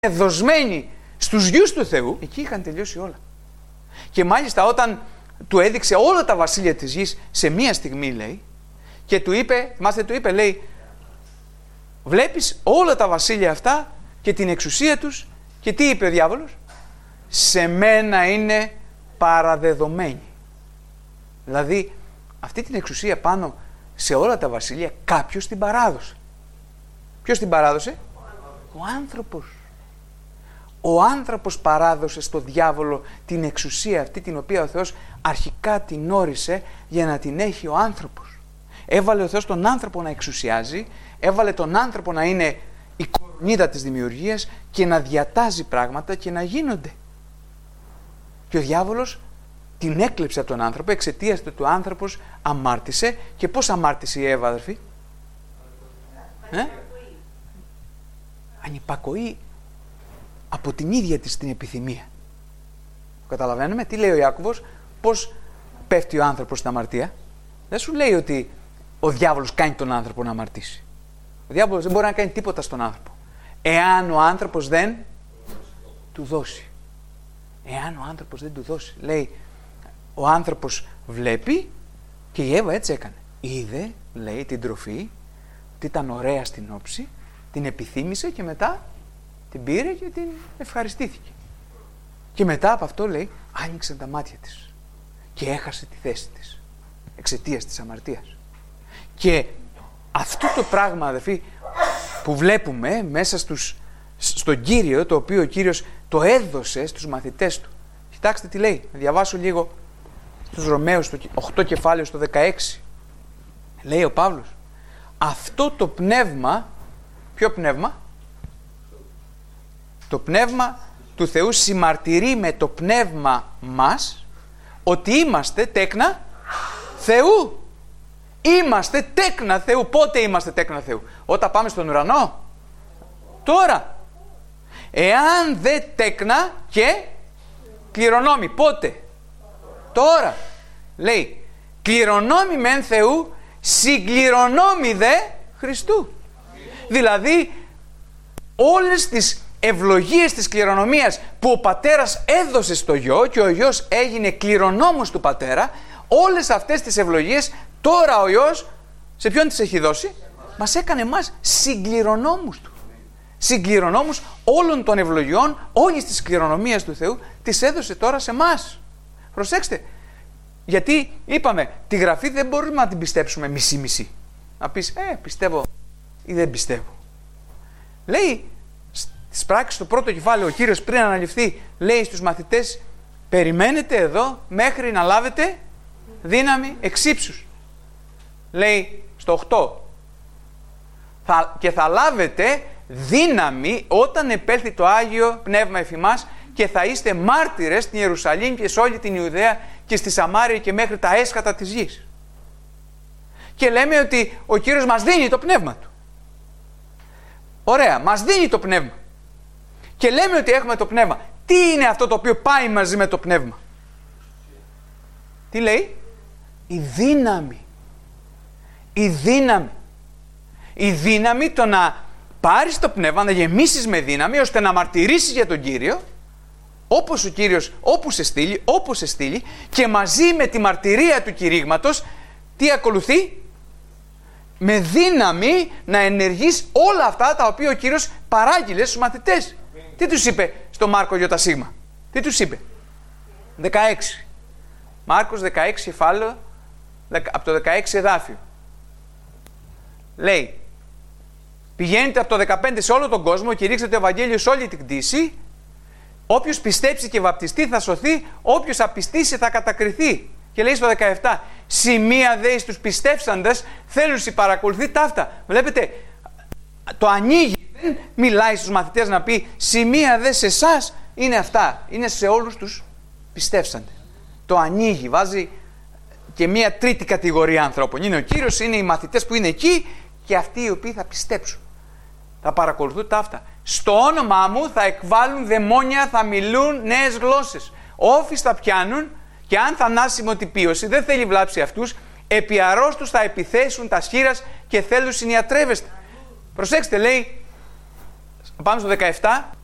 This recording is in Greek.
δοσμένοι στους γιους του Θεού, εκεί είχαν τελειώσει όλα. Και μάλιστα όταν του έδειξε όλα τα βασίλεια της γης σε μία στιγμή, λέει, και του είπε, θυμάστε, του είπε, λέει, βλέπεις όλα τα βασίλεια αυτά και την εξουσία τους, και τι είπε ο διάβολος? Σε μένα είναι παραδεδομένη. Δηλαδή αυτή την εξουσία πάνω σε όλα τα βασίλεια κάποιος την παράδοσε. Ποιος την παράδοσε? Ο άνθρωπος. Ο άνθρωπος παράδοσε στο διάβολο την εξουσία αυτή, την οποία ο Θεός αρχικά την όρισε για να την έχει ο άνθρωπος. Έβαλε ο Θεός τον άνθρωπο να εξουσιάζει, έβαλε τον άνθρωπο να είναι η κορονίδα της δημιουργίας και να διατάζει πράγματα και να γίνονται. Και ο διάβολος την έκλεψε από τον άνθρωπο, εξαιτίας του άνθρωπος αμάρτησε. Και πώς αμάρτησε η Εύα, αδερφοί? Ανυπακοή από την ίδια της την επιθυμία. Καταλαβαίνουμε τι λέει ο Ιάκωβος? Πώς πέφτει ο άνθρωπος στην αμαρτία? Δεν σου λέει ότι ο διάβολος κάνει τον άνθρωπο να αμαρτήσει. Ο διάβολος δεν μπορεί να κάνει τίποτα στον άνθρωπο εάν ο άνθρωπος δεν του δώσει. Εάν ο άνθρωπος δεν του δώσει. Λέει, ο άνθρωπος βλέπει, και η Εύα έτσι έκανε. Είδε, λέει, την τροφή, ότι ήταν ωραία στην όψη, την επιθύμησε και μετά την πήρε και την ευχαριστήθηκε. Και μετά από αυτό, λέει, άνοιξαν τα μάτια της και έχασε τη θέση της εξαιτίας της αμαρτίας. Και αυτό το πράγμα, αδελφοί, που βλέπουμε μέσα στον Κύριο, το οποίο ο Κύριος το έδωσε στους μαθητές του. Κοιτάξτε τι λέει, να διαβάσω λίγο στους Ρωμαίους, το 8 κεφάλαιο στο 16. Λέει ο Παύλος, αυτό το πνεύμα, ποιο πνεύμα? Το πνεύμα του Θεού συμμαρτυρεί με το πνεύμα μας ότι είμαστε τέκνα Θεού. Είμαστε τέκνα Θεού. Πότε είμαστε τέκνα Θεού? Όταν πάμε στον ουρανό? Τώρα. Εάν δε τέκνα και κληρονόμοι. Πότε? Τώρα. Λέει, κληρονόμοι μεν Θεού, συγκληρονόμοι δε Χριστού. Δηλαδή όλες τις ευλογίες της κληρονομίας που ο πατέρας έδωσε στο γιο και ο γιος έγινε κληρονόμος του πατέρα, όλες αυτές τις ευλογίες τώρα ο γιος σε ποιον τις έχει δώσει? Μας έκανε εμάς συγκληρονόμους του. Συγκληρονόμους όλων των ευλογιών, όλης της κληρονομίας του Θεού τις έδωσε τώρα σε εμάς. Προσέξτε, γιατί είπαμε τη Γραφή δεν μπορούμε να την πιστέψουμε μισή-μισή. Να πεις πιστεύω ή δεν πιστεύω. Λέει στις πράξεις στο πρώτο κεφάλαιο ο Κύριος πριν αναληφθεί, λέει στους μαθητές, περιμένετε εδώ μέχρι να λάβετε δύναμη εξ ύψους. Λέει στο 8, και θα λάβετε δύναμη όταν επέλθει το Άγιο Πνεύμα εφ' ημάς και θα είστε μάρτυρες στην Ιερουσαλήμ και σε όλη την Ιουδαία και στη Σαμάρια και μέχρι τα έσχατα της γης. Και λέμε ότι ο Κύριος μας δίνει το Πνεύμα Του. Ωραία, μας δίνει το Πνεύμα. Και λέμε ότι έχουμε το Πνεύμα. Τι είναι αυτό το οποίο πάει μαζί με το Πνεύμα? Τι λέει? Η δύναμη. Η δύναμη. Η δύναμη το να πάρεις το Πνεύμα, να γεμίσεις με δύναμη, ώστε να μαρτυρήσεις για τον Κύριο, όπως ο Κύριος, όπως σε στείλει, και μαζί με τη μαρτυρία του κηρύγματος, τι ακολουθεί? Με δύναμη να ενεργείς όλα αυτά τα οποία ο Κύριος παράγγειλε στους μαθητές. Τι τους είπε στο Μάρκο ΙΣ? Τι τους είπε? 16. Μάρκος 16 κεφάλαιο, από το 16 εδάφιο. Λέει, πηγαίνετε από το 15 σε όλο τον κόσμο και ρίξτε το Ευαγγέλιο σε όλη την κτήση. Όποιος πιστέψει και βαπτιστεί θα σωθεί, όποιος απιστήσει θα κατακριθεί. Και λέει στο 17, σημεία δε εις τους πιστεύσαντες θέλουσι παρακολουθεί ταύτα. Βλέπετε, το ανοίγει, δεν μιλάει στους μαθητές να πει σημεία δε σε εσάς είναι αυτά, είναι σε όλους τους πιστεύσαντες. Το ανοίγει, βάζει και μία τρίτη κατηγορία ανθρώπων. Είναι ο Κύριος, είναι οι μαθητές που είναι εκεί και αυτοί οι οποίοι θα πιστέψουν. Θα παρακολουθούν ταύτα. Στο όνομά μου θα εκβάλουν δαιμόνια, θα μιλούν νέες γλώσσες. Όφης θα πιάνουν και αν θανάσιμο τυπίωση δεν θέλει βλάψει αυτούς, επί αρρώστους θα επιθέσουν τα σχήρας και θέλουν συνιατρεύεστε. Προσέξτε, λέει, πάμε στο 17.